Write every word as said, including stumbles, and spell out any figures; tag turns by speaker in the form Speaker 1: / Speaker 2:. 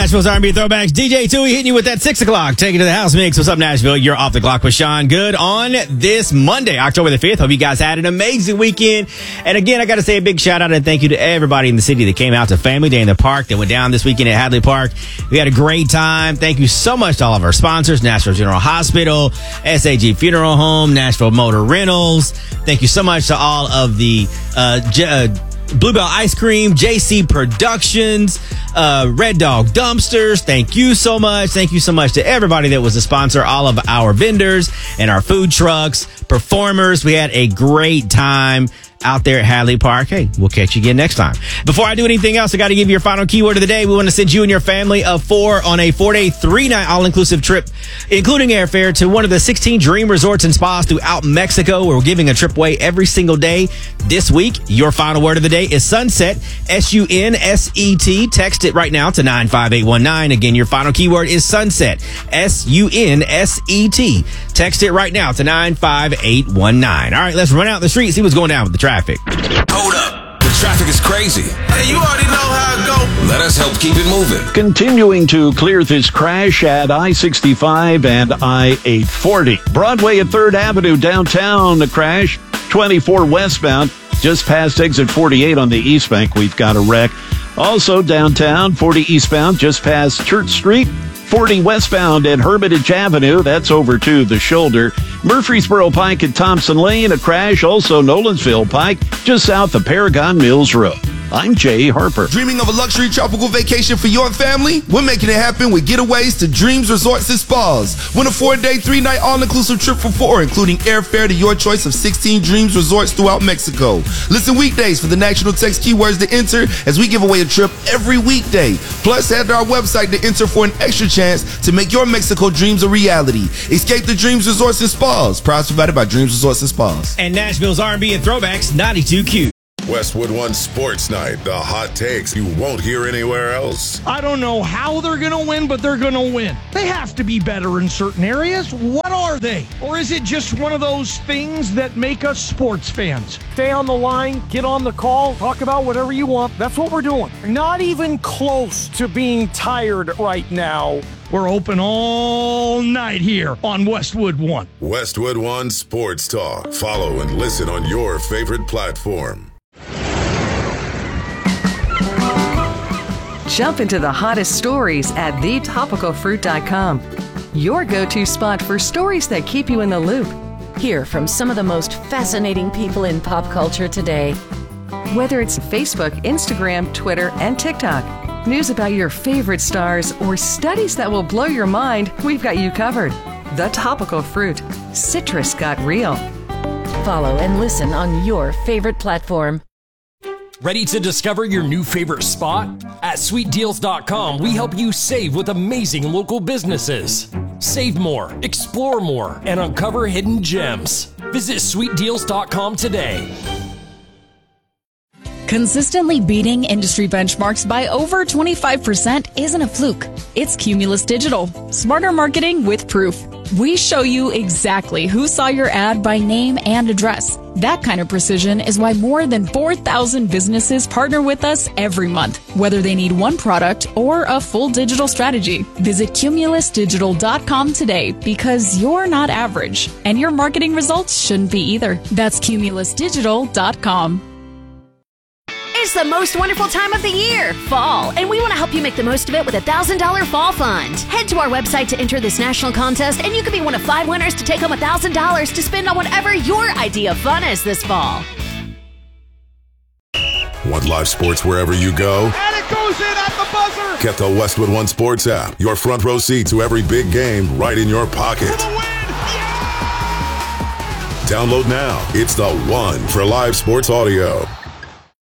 Speaker 1: Nashville's R and B Throwbacks. D J Tui hitting you with that six o'clock. Take it to the house mix. What's up, Nashville? You're off the clock with Sean Good on this Monday, October the fifth. Hope you guys had an amazing weekend. And again, I got to say a big shout out and thank you to everybody in the city that came out to Family Day in the Park that went down this weekend at Hadley Park. We had a great time. Thank you so much to all of our sponsors, Nashville General Hospital, S A G Funeral Home, Nashville Motor Rentals. Thank you so much to all of the uh, J- uh Bluebell Ice Cream, J C Productions, uh, Red Dog Dumpsters. Thank you so much. Thank you so much to everybody that was a sponsor, all of our vendors and our food trucks, performers. We had a great time out there at Hadley Park. Hey, we'll catch you again next time. Before I do anything else, I got to give you your final keyword of the day. We want to send you and your family of four on a four-day, three-night all-inclusive trip, including airfare, to one of the sixteen dream resorts and spas throughout Mexico. We're giving a trip away every single day this week. Your final word of the day is sunset, S U N S E T. Text it right now to nine five eight one nine. Again, your final keyword is sunset, S U N S E T. Text it right now to nine five eight one nine. All right, let's run out the street, see what's going down with the traffic.
Speaker 2: Hold up. The traffic is crazy.
Speaker 3: Hey, you already know how it go.
Speaker 2: Let us help keep it moving.
Speaker 4: Continuing to clear this crash at I sixty-five and I eight forty. Broadway at third Avenue downtown, the crash. twenty-four westbound, just past exit forty-eight on the East Bank. We've got a wreck. Also downtown, forty eastbound, just past Church Street. forty westbound at Hermitage Avenue. That's over to the shoulder. Murfreesboro Pike at Thompson Lane, a crash. Also Nolensville Pike, just south of Paragon Mills Road. I'm Jay Harper.
Speaker 3: Dreaming of a luxury tropical vacation for your family? We're making it happen with Getaways to Dreams Resorts and Spas. Win a four-day, three-night all-inclusive trip for four, including airfare to your choice of sixteen Dreams Resorts throughout Mexico. Listen weekdays for the national text keywords to enter as we give away a trip every weekday. Plus, head to our website to enter for an extra chance to make your Mexico dreams a reality. Escape the Dreams Resorts and Spas. Prize provided by Dreams Resorts and Spas.
Speaker 1: And Nashville's R and B and Throwbacks, ninety-two Q.
Speaker 5: Westwood One Sports Night, the hot takes you won't hear anywhere else.
Speaker 6: I don't know how they're going to win, but they're going to win. They have to be better in certain areas. What are they? Or is it just one of those things that make us sports fans? Stay on the line, get on the call, talk about whatever you want. That's what we're doing. Not even close to being tired right now. We're open all night here on Westwood One.
Speaker 5: Westwood One Sports Talk. Follow and listen on your favorite platform.
Speaker 7: Jump into the hottest stories at the topical fruit dot com. Your go-to spot for stories that keep you in the loop.
Speaker 8: Hear from some of the most fascinating people in pop culture today.
Speaker 7: Whether it's Facebook, Instagram, Twitter, and TikTok, news about your favorite stars, or studies that will blow your mind, we've got you covered. The Topical Fruit. Citrus got real.
Speaker 8: Follow and listen on your favorite platform.
Speaker 9: Ready to discover your new favorite spot? At sweet deals dot com, we help you save with amazing local businesses. Save more, explore more, and uncover hidden gems. Visit sweet deals dot com today.
Speaker 10: Consistently beating industry benchmarks by over twenty-five percent isn't a fluke. It's Cumulus Digital. Smarter marketing with proof. We show you exactly who saw your ad by name and address. That kind of precision is why more than four thousand businesses partner with us every month, whether they need one product or a full digital strategy. Visit cumulus digital dot com today because you're not average, and your marketing results shouldn't be either. That's cumulus digital dot com.
Speaker 11: It's the most wonderful time of the year, fall, and we want to help you make the most of it with a one thousand dollars Fall Fund. Head to our website to enter this national contest, and you could be one of five winners to take home one thousand dollars to spend on whatever your idea of fun is this fall.
Speaker 5: Want live sports wherever you go?
Speaker 6: And it goes in at the buzzer!
Speaker 5: Get the Westwood One Sports app. Your front row seat to every big game right in your pocket.
Speaker 6: For the win! Yeah!
Speaker 5: Download now. It's the one for live sports audio.